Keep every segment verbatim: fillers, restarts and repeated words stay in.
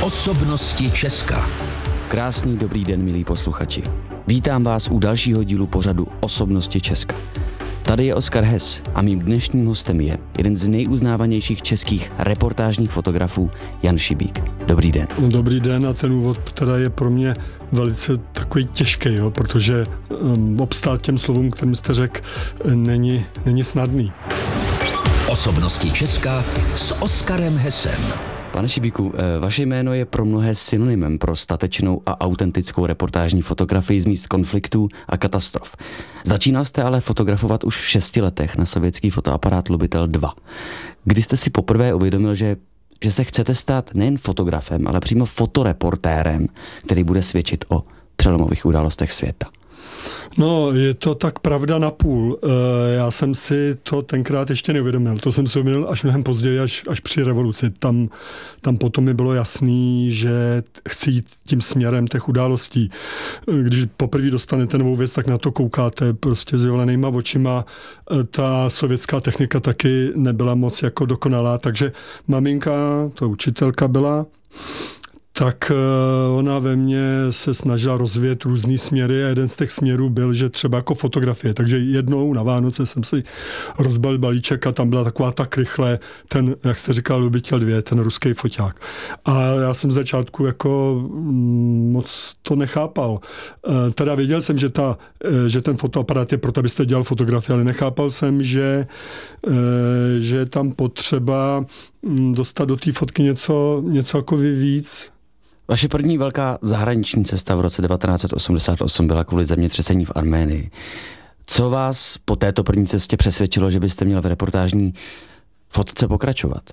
Osobnosti Česka. Krásný dobrý den, milí posluchači. Vítám vás u dalšího dílu pořadu Osobnosti Česka. Tady je Oskar Hess a mým dnešním hostem je jeden z nejuznávanějších českých reportážních fotografů Jan Šibík. Dobrý den. Dobrý den a ten úvod teda je pro mě velice takový těžký, jo, protože um, obstát těm slovům, kterým jste řekl, není, není snadný. Osobnosti Česka s Oskarem Hessem. Pane Šibíku, vaše jméno je pro mnohé synonymem pro statečnou a autentickou reportážní fotografii z míst konfliktů a katastrof. Začínal jste ale fotografovat už v šesti letech na sovětský fotoaparát Lubitel dva. Kdy jste si poprvé uvědomil, že, že se chcete stát nejen fotografem, ale přímo fotoreportérem, který bude svědčit o přelomových událostech světa? No, je to tak pravda na půl. Já jsem si to tenkrát ještě neuvědomil. To jsem si uvědomil až mnohem později, až, až při revoluci. Tam, tam potom mi bylo jasný, že chci jít tím směrem těch událostí. Když poprvé dostanete novou věc, tak na to koukáte prostě s vyvolenýma očima. Ta sovětská technika taky nebyla moc jako dokonalá, takže maminka, to učitelka byla, tak ona ve mně se snažila rozvíjet různý směry a jeden z těch směrů byl, že třeba jako fotografie. Takže jednou na Vánoce jsem si rozbalil balíček a tam byla taková tak rychle ten, jak jste říkal, Lubitel dva, ten ruský foťák. A já jsem z začátku jako moc to nechápal. Teda věděl jsem, že, ta, že ten fotoaparát je proto, abyste dělal fotografii, ale nechápal jsem, že, že je tam potřeba dostat do té fotky něco, něco jako víc. Vaše první velká zahraniční cesta v roce devatenáct set osmdesát osm byla kvůli zemětřesení v Arménii. Co vás po této první cestě přesvědčilo, že byste měl v reportážní fotce pokračovat?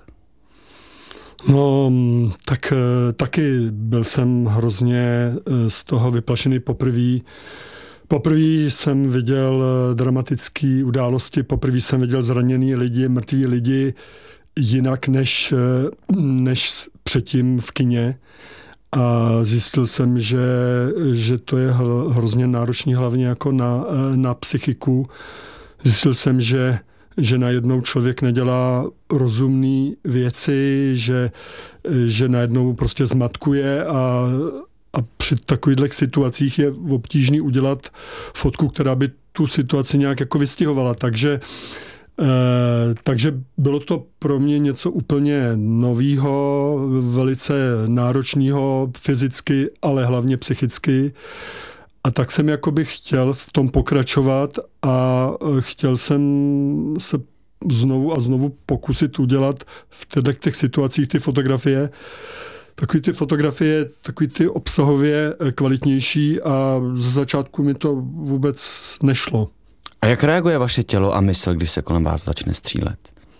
No, tak taky byl jsem hrozně z toho vyplašený poprvé. Poprvé jsem viděl dramatické události, poprvé jsem viděl zraněný lidi, mrtví lidi, jinak než, než předtím v kině. A zjistil jsem, že, že to je hrozně náročný hlavně jako na, na psychiku. Zjistil jsem, že, že najednou člověk nedělá rozumné věci, že, že najednou prostě zmatkuje a, a při takových situacích je obtížný udělat fotku, která by tu situaci nějak jako vystihovala. Takže Eh, takže bylo to pro mě něco úplně novýho, velice náročného fyzicky, ale hlavně psychicky. A tak jsem jakoby chtěl v tom pokračovat a chtěl jsem se znovu a znovu pokusit udělat v těchto těch situacích ty fotografie. Takový ty fotografie, takový ty obsahově kvalitnější a ze začátku mi to vůbec nešlo. A jak reaguje vaše tělo a mysl, když se kolem vás začne střílet?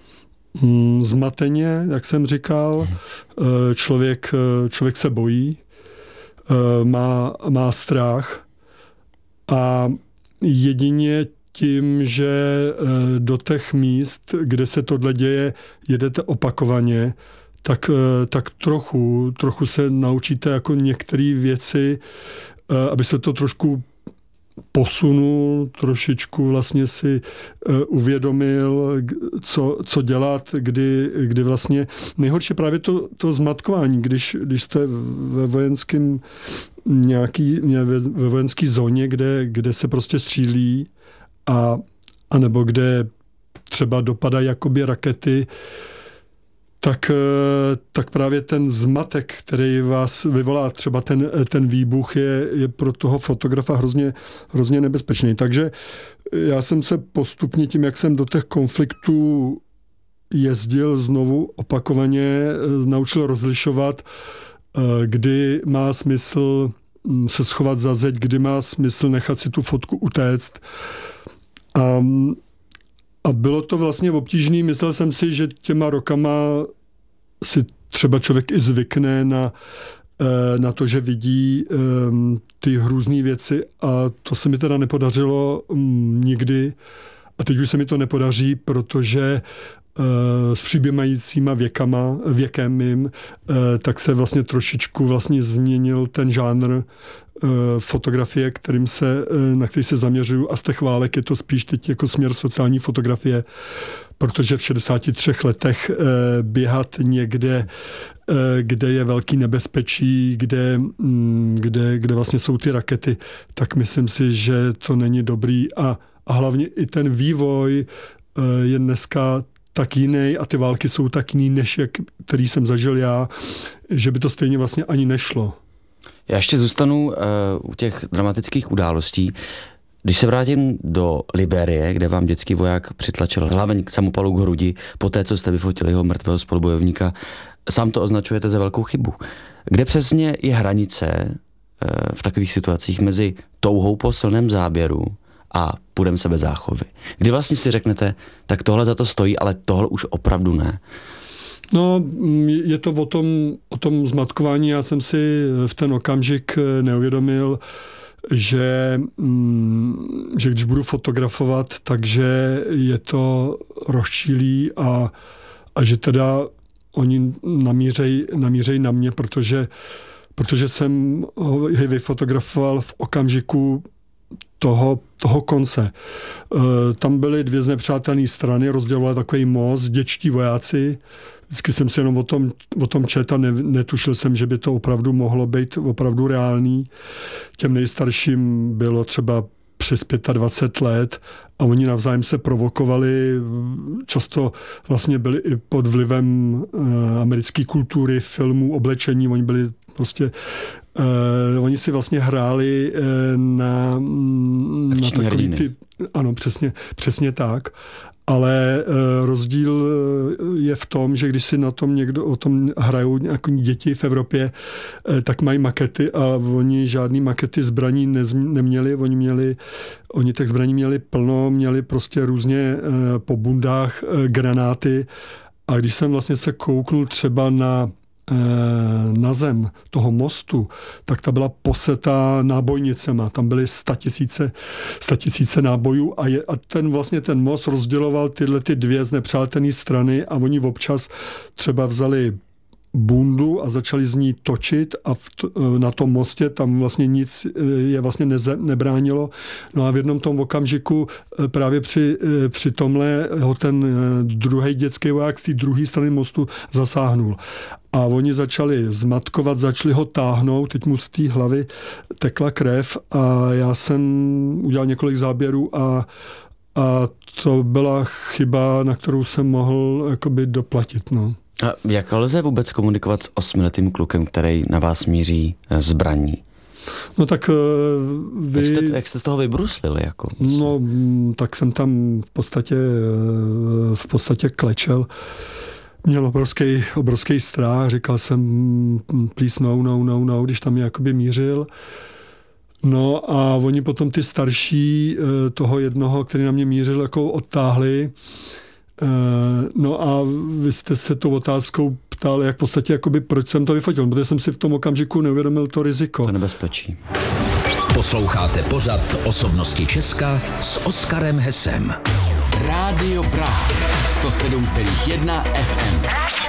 Zmateně, jak jsem říkal, člověk, člověk se bojí, má, má strach a jedině tím, že do těch míst, kde se tohle děje, jedete opakovaně, tak, tak trochu, trochu se naučíte jako některé věci, aby se to trošku posunul, trošičku vlastně si uh, uvědomil, co, co dělat, kdy, kdy vlastně nejhorší právě to, to zmatkování, když, když jste ve vojenském nějaký, ve vojenský zóně, kde, kde se prostě střílí a, a nebo kde třeba dopadají jakoby rakety, tak, tak právě ten zmatek, který vás vyvolá, třeba ten, ten výbuch, je, je pro toho fotografa hrozně, hrozně nebezpečný. Takže já jsem se postupně tím, jak jsem do těch konfliktů jezdil znovu opakovaně, naučil rozlišovat, kdy má smysl se schovat za zeď, kdy má smysl nechat si tu fotku utéct. A A bylo to vlastně obtížný. Myslel jsem si, že těma rokama si třeba člověk i zvykne na, na to, že vidí ty hrůzný věci a to se mi teda nepodařilo nikdy. A teď už se mi to nepodaří, protože s přibývajícíma věkama, věkem mým, tak se vlastně trošičku vlastně změnil ten žánr fotografie, kterým se, na který se zaměřuju, a z těch válek je to spíš teď jako směr sociální fotografie, protože v šedesáti třech letech běhat někde, kde je velký nebezpečí, kde, kde, kde vlastně jsou ty rakety, tak myslím si, že to není dobrý a, a hlavně i ten vývoj je dneska tak jiný a ty války jsou tak jiný, než jak, který jsem zažil já, že by to stejně vlastně ani nešlo. Já ještě zůstanu uh, u těch dramatických událostí. Když se vrátím do Libérie, kde vám dětský voják přitlačil hlaveň k samopalu k hrudi, poté, co jste vyfotili jeho mrtvého spolubojovníka, sám to označujete za velkou chybu. Kde přesně je hranice uh, v takových situacích mezi touhou po silném záběru a půdem sebezáchovy? Kdy vlastně si řeknete, tak tohle za to stojí, ale tohle už opravdu ne? No, je to o tom, o tom zmatkování. Já jsem si v ten okamžik neuvědomil, že, že když budu fotografovat, takže je to rozčílí a, a že teda oni namířej, namířej na mě, protože, protože jsem ho vyfotografoval v okamžiku toho, toho konce. E, tam byly dvě znepřátelné strany, rozděloval takový most, dětští vojáci. Vždycky jsem si jenom o tom, o tom čet a ne, netušil jsem, že by to opravdu mohlo být opravdu reálný. Těm nejstarším bylo třeba přes dvacet pět let a oni navzájem se provokovali, často vlastně byli i pod vlivem e, americké kultury, filmů, oblečení, oni byli prostě Uh, oni si vlastně hráli uh, na, na takový ty... Ano, přesně, přesně tak. Ale uh, rozdíl je v tom, že když si na tom někdo o tom hrajou nějaké děti v Evropě, uh, tak mají makety a oni žádný makety zbraní nez, neměli. Oni měli, oni těch zbraní měli plno, měli prostě různě uh, po bundách uh, granáty. A když jsem vlastně se kouknul třeba na na zem toho mostu, tak ta byla posetá nábojnicema. Tam byly statisíce, statisíce nábojů a, je, a ten vlastně ten most rozděloval tyhle ty dvě znepřátelné strany a oni občas třeba vzali bundu a začali z ní točit a v to, na tom mostě tam vlastně nic je vlastně neze, nebránilo. No a v jednom tom okamžiku právě při, při tomhle ho ten druhý dětský voják z té druhé strany mostu zasáhnul. A oni začali zmatkovat, začali ho táhnout, teď mu z té hlavy tekla krev a já jsem udělal několik záběrů a, a to byla chyba, na kterou jsem mohl jakoby doplatit. No. A jak lze vůbec komunikovat s osmiletým klukem, který na vás míří zbraní? No tak vy... Jak jste, jak jste z toho vybruslili? Jako? No, tak jsem tam v podstatě, v podstatě klečel. Měl obrovský, obrovský strach, říkal jsem please no, no, no, no, když tam mě jakoby mířil. No a oni potom ty starší toho jednoho, který na mě mířil, jako odtáhli. No a vy jste se tou otázkou ptal, jak v podstatě, jakoby, proč jsem to vyfotil, protože jsem si v tom okamžiku neuvědomil to riziko. To nebezpečí. Posloucháte pořad Osobnosti Česka s Oskarem Hesem. Rádio Praha sto sedm celá jedna ef em.